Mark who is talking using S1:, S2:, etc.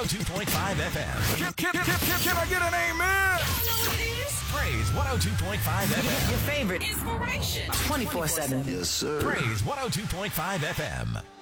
S1: 102.5 FM.
S2: Can I get an amen?
S1: Praise 102.5 FM.
S3: Your favorite inspiration 24/7.
S4: Yes, sir.
S1: Praise 102.5 FM.